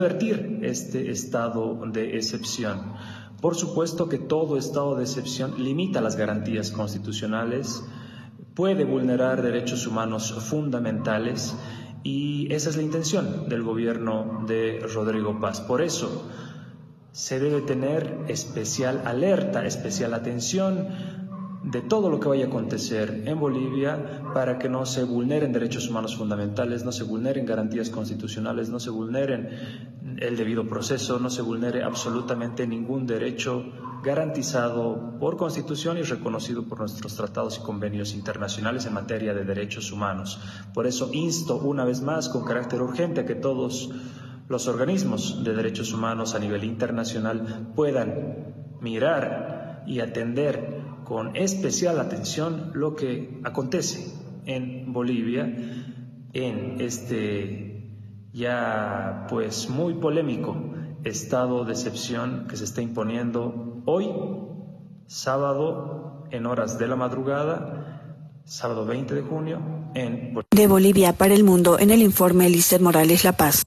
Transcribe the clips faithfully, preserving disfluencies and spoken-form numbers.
revertir este estado de excepción. Por supuesto que todo estado de excepción limita las garantías constitucionales, puede vulnerar derechos humanos fundamentales y esa es la intención del gobierno de Rodrigo Paz. Por eso se debe tener especial alerta, especial atención de todo lo que vaya a acontecer en Bolivia para que no se vulneren derechos humanos fundamentales, no se vulneren garantías constitucionales, no se vulneren el debido proceso, no se vulnere absolutamente ningún derecho garantizado por Constitución y reconocido por nuestros tratados y convenios internacionales en materia de derechos humanos. Por eso insto una vez más con carácter urgente a que todos los organismos de derechos humanos a nivel internacional puedan mirar y atender con especial atención lo que acontece en Bolivia en este ya pues muy polémico estado de excepción que se está imponiendo hoy, sábado, en horas de la madrugada, sábado veinte de junio, en Bolivia. De Bolivia para el mundo, en el informe Lizeth Morales La Paz.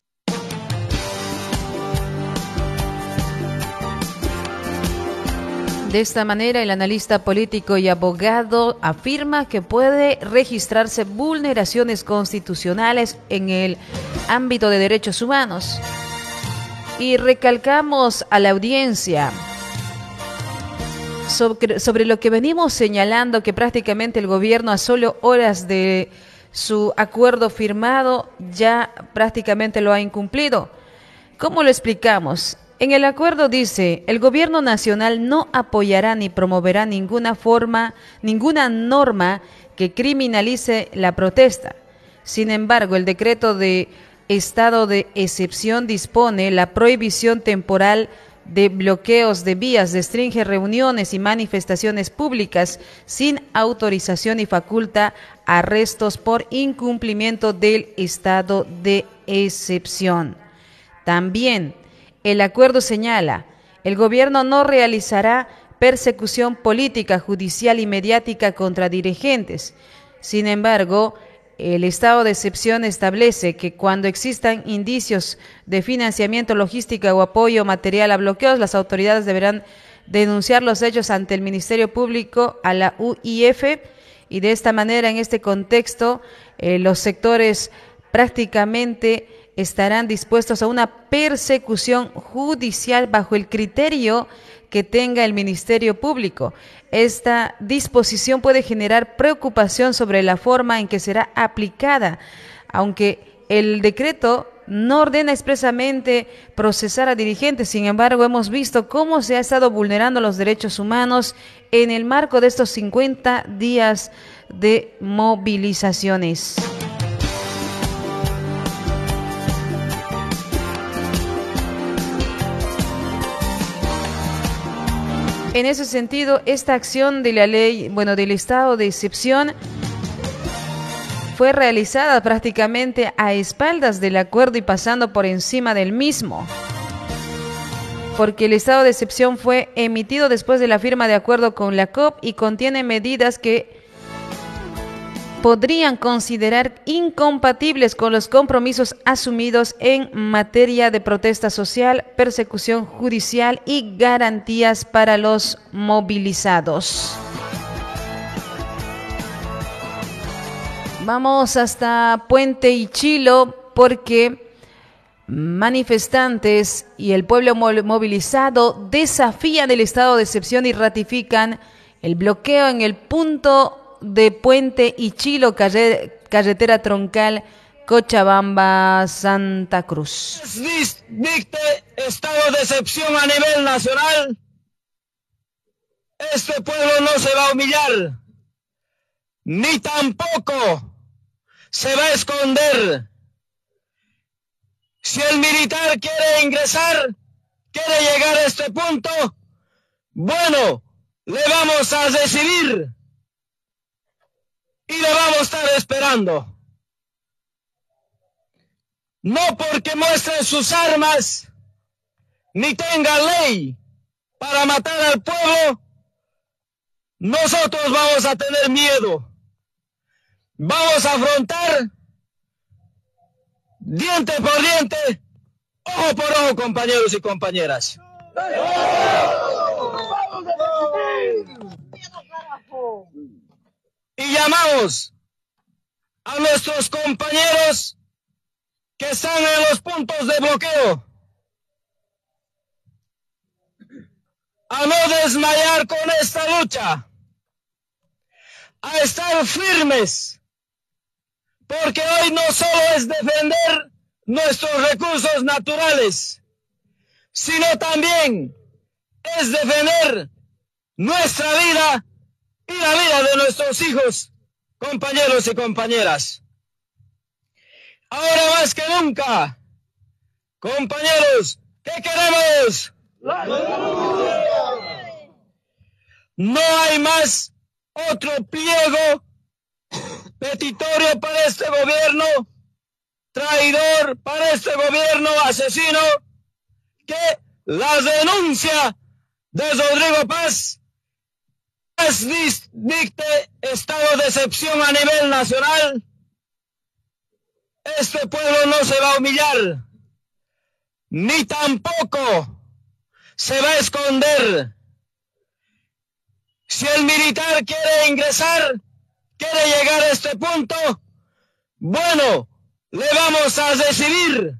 De esta manera, el analista político y abogado afirma que puede registrarse vulneraciones constitucionales en el ámbito de derechos humanos. Y recalcamos a la audiencia sobre, sobre lo que venimos señalando, que prácticamente el gobierno a solo horas de su acuerdo firmado ya prácticamente lo ha incumplido. ¿Cómo lo explicamos? En el acuerdo dice, el gobierno nacional no apoyará ni promoverá ninguna forma, ninguna norma que criminalice la protesta. Sin embargo, el decreto de estado de excepción dispone la prohibición temporal de bloqueos de vías, restringe reuniones y manifestaciones públicas sin autorización y faculta arrestos por incumplimiento del estado de excepción. También el acuerdo señala, el gobierno no realizará persecución política, judicial y mediática contra dirigentes. Sin embargo, el estado de excepción establece que cuando existan indicios de financiamiento, logística o apoyo material a bloqueos, las autoridades deberán denunciar los hechos ante el Ministerio Público, a la U I F, y de esta manera, en este contexto, eh, los sectores prácticamente estarán dispuestos a una persecución judicial bajo el criterio que tenga el Ministerio Público. Esta disposición puede generar preocupación sobre la forma en que será aplicada, aunque el decreto no ordena expresamente procesar a dirigentes. Sin embargo, hemos visto cómo se ha estado vulnerando los derechos humanos en el marco de estos cincuenta días de movilizaciones. En ese sentido, esta acción de la ley, bueno, del estado de excepción fue realizada prácticamente a espaldas del acuerdo y pasando por encima del mismo, porque el estado de excepción fue emitido después de la firma de acuerdo con la C O P y contiene medidas que podrían considerar incompatibles con los compromisos asumidos en materia de protesta social, persecución judicial y garantías para los movilizados. Vamos hasta Puente Ichilo porque manifestantes y el pueblo movilizado desafían el estado de excepción y ratifican el bloqueo en el punto de Puente Ichilo, calle, carretera troncal Cochabamba-Santa Cruz. Dicte estado de excepción a nivel nacional. Este pueblo no se va a humillar, ni tampoco se va a esconder. Si el militar quiere ingresar, quiere llegar a este punto, bueno, le vamos a recibir y le vamos a estar esperando. No porque muestren sus armas, ni tengan ley para matar al pueblo, nosotros vamos a tener miedo. Vamos a afrontar diente por diente Ojo por ojo, compañeros y compañeras. Y llamamos a nuestros compañeros que están en los puntos de bloqueo a no desmayar con esta lucha, a estar firmes, porque hoy no solo es defender nuestros recursos naturales, sino también es defender nuestra vida y la vida de nuestros hijos, compañeros y compañeras. Ahora más que nunca, compañeros, ¿qué queremos? No hay más otro pliego petitorio para este gobierno, traidor para este gobierno asesino, que la denuncia de Rodrigo Paz dicte estado de excepción a nivel nacional. Este pueblo no se va a humillar, ni tampoco se va a esconder. Si el militar quiere ingresar, quiere llegar a este punto, bueno, le vamos a recibir.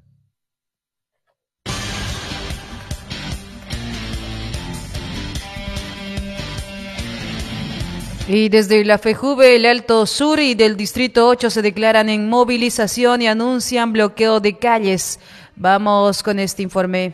Y desde la FEJUVE, el Alto Sur y del Distrito ocho se declaran en movilización y anuncian bloqueo de calles. Vamos con este informe.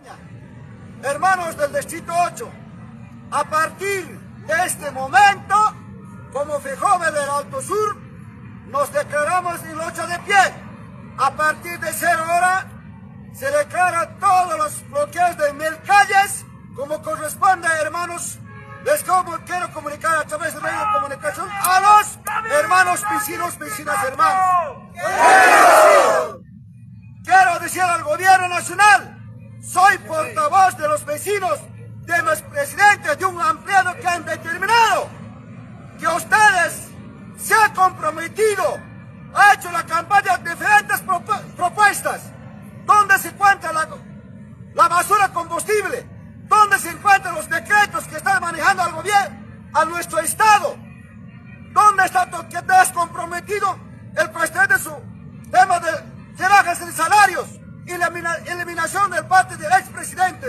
Hermanos del Distrito ocho, a partir de este momento, como FEJUVE del Alto Sur, nos declaramos en lucha de pie. A partir de cero hora, se declaran todos los bloqueos de mil calles, como corresponde, hermanos. Les como quiero comunicar a través de medio de comunicación a los hermanos vecinos, vecinas, hermanos. Quiero decir, quiero decir al gobierno nacional, soy portavoz de los vecinos, de los presidentes de un ampliado que han determinado que ustedes se han comprometido, ha hecho la campaña de diferentes propu propuestas, donde se encuentra la, la basura combustible, ¿dónde se encuentran los decretos que están manejando al gobierno, a nuestro Estado? ¿Dónde está que te has comprometido el presidente de su tema de rebajas de salarios y la eliminación del parte de expresidentes?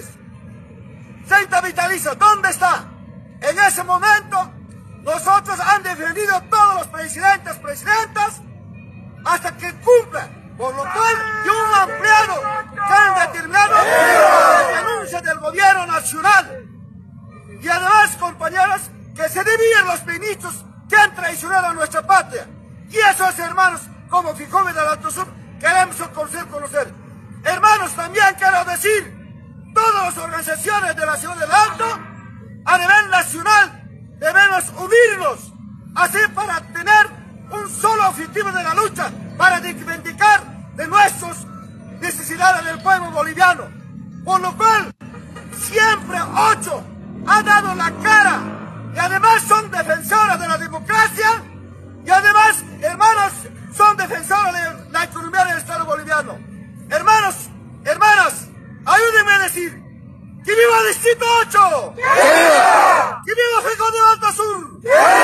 Senta vitalicia, ¿dónde está? En ese momento, nosotros han defendido todos los presidentes, presidentas, hasta que cumplan. Por lo cual, y un ampliado que han determinado la denuncia del gobierno nacional. Y además, compañeros, que se debían los ministros que han traicionado a nuestra patria. Y esos hermanos, como FEJUVE del Alto Sur, queremos conocer, conocer. Hermanos, también quiero decir, todas las organizaciones de la Ciudad del Alto, a nivel nacional, debemos unirnos, así para tener un solo objetivo de la lucha, para reivindicar de nuestras necesidades del pueblo boliviano. Por lo cual, siempre ocho ha dado la cara y además son defensoras de la democracia y además, hermanos, son defensoras de la economía del Estado boliviano. Hermanos, hermanas, ayúdenme a decir, ¡que viva el Distrito ocho! ¡Que viva! ¡Que viva FEJUVE del Alto Sur!